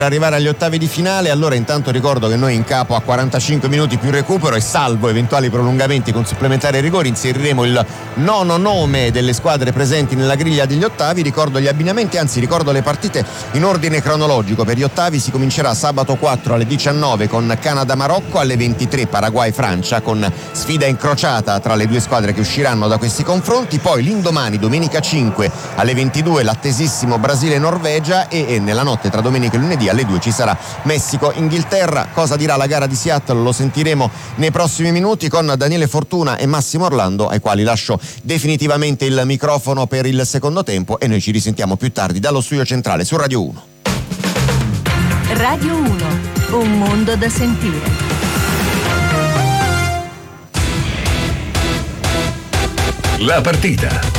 arrivare agli ottavi di finale. Allora intanto ricordo che noi in capo a 45 minuti più recupero e salvo eventuali prolungamenti con supplementari e rigori inseriremo il nono nome delle squadre presenti nella griglia degli ottavi. Ricordo gli abbinamenti, anzi ricordo le partite in ordine cronologico. Per gli ottavi si comincerà sabato 4 alle 19 con Canada-Marocco, alle 23 Paraguay-Francia, con sfida incrociata tra le due squadre che usciranno da questi confronti. Poi l'indomani, domenica 5 alle 22, l'attesissimo Brasile-Norvegia e nella notte tra domenica e lunedì alle 2 ci sarà Messico-Inghilterra. Cosa dirà la gara di Seattle lo sentiremo nei prossimi minuti con Daniele Fortuna e Massimo Orlando, ai quali lascio definitivamente il microfono per il secondo tempo, e noi ci risentiamo più tardi dallo studio centrale su Radio 1. Radio 1, un mondo da sentire. La partita.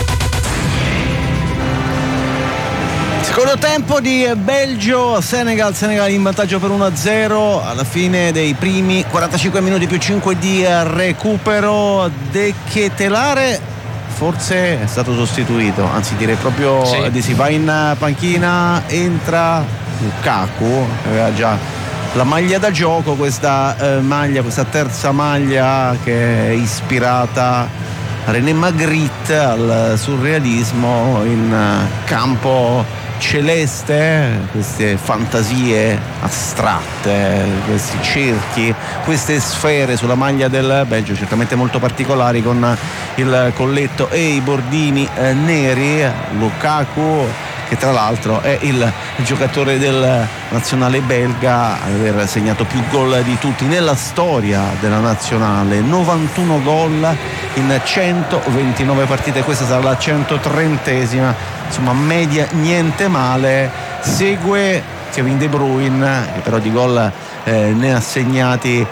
Secondo tempo di Belgio-Senegal, Senegal in vantaggio per 1-0 alla fine dei primi 45 minuti più 5 di recupero. De Ketelare forse è stato sostituito, anzi direi proprio di si va in panchina, entra Lukaku, aveva già la maglia da gioco, questa terza maglia che è ispirata a René Magritte, al surrealismo in campo celeste, queste fantasie astratte, questi cerchi, queste sfere sulla maglia del Belgio, certamente molto particolari, con il colletto e i bordini neri. Lukaku, che tra l'altro è il giocatore del nazionale belga ad aver segnato più gol di tutti nella storia della nazionale, 91 gol in 129 partite, questa sarà la 130esima, insomma media niente male. Segue Kevin De Bruyne, che però di gol ne ha segnati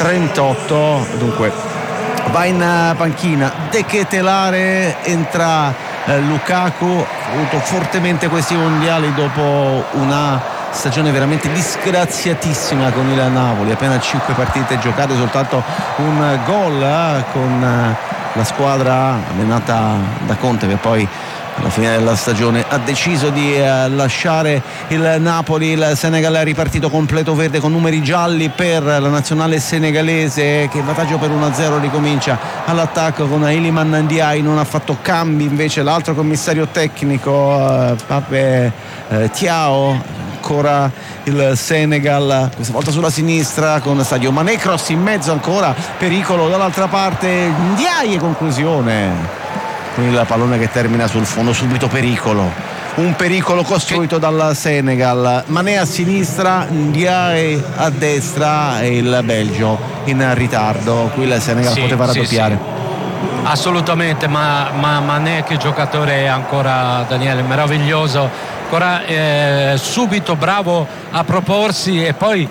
38, dunque va in panchina De Ketelare, entra Lukaku, ha avuto fortemente questi mondiali dopo una stagione veramente disgraziatissima con il Napoli, appena 5 partite giocate, soltanto un gol con la squadra allenata da Conte, che poi alla fine della stagione ha deciso di lasciare il Napoli. Il Senegal è ripartito completo verde con numeri gialli per la nazionale senegalese, che in vantaggio per 1-0 ricomincia all'attacco con Iliman Ndiaye. Non ha fatto cambi invece l'altro commissario tecnico, Pape Thiaw. Ancora il Senegal, questa volta sulla sinistra con Sadio Mané, cross in mezzo, ancora pericolo dall'altra parte, Ndiaye, conclusione con il pallone che termina sul fondo, subito pericolo, un pericolo costruito dal Senegal. Mané a sinistra, Ndiaye a destra e il Belgio in ritardo. Qui il Senegal poteva raddoppiare. Assolutamente, ma Mané, che giocatore è ancora, Daniele, meraviglioso, ancora subito bravo a proporsi, e poi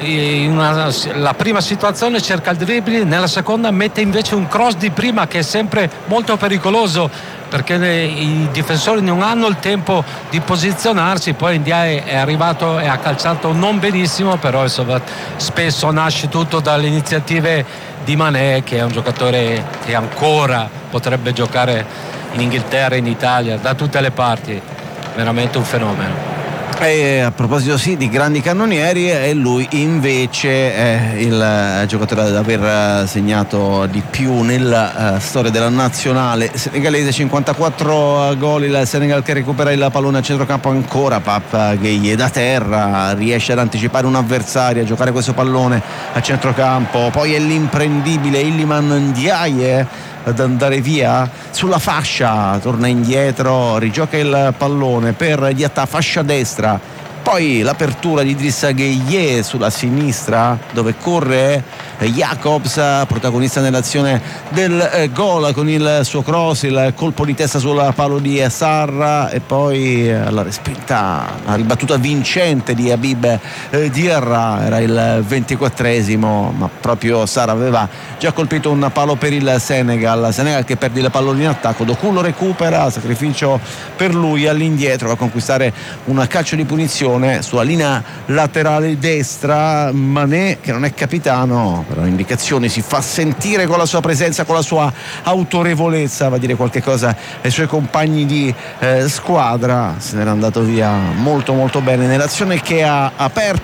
la prima situazione cerca il dribbling, nella seconda mette invece un cross di prima che è sempre molto pericoloso, perché i difensori non hanno il tempo di posizionarsi. Poi Ndiaye è arrivato e ha calciato non benissimo, però insomma, spesso nasce tutto dalle iniziative di Mané, che è un giocatore che ancora potrebbe giocare in Inghilterra, in Italia, da tutte le parti, veramente un fenomeno. E a proposito di grandi cannonieri, è lui invece è il giocatore ad aver segnato di più nella storia della nazionale senegalese, 54 gol. Il Senegal che recupera il pallone a centrocampo, ancora Pape Gueye da terra, riesce ad anticipare un avversario, a giocare questo pallone a centrocampo, poi è l'imprendibile Iliman Ndiaye ad andare via sulla fascia, torna indietro, rigioca il pallone per Diatta, fascia destra, poi l'apertura di Idrissa Gueye sulla sinistra, dove corre Jacobs, protagonista nell'azione del gol con il suo cross, il colpo di testa sul palo di Sarr, e poi la respinta, la ribattuta vincente di Habib Diarra. Era il 24esimo, ma proprio Sarr aveva già colpito un palo per il Senegal che perde il pallone in attacco. Doku lo recupera, sacrificio per lui, all'indietro va a conquistare un calcio di punizione sulla linea laterale destra. Mané, che non è capitano, però indicazioni, si fa sentire con la sua presenza, con la sua autorevolezza, va a dire qualche cosa ai suoi compagni di squadra. Se n'era andato via molto molto bene nell'azione che ha aperto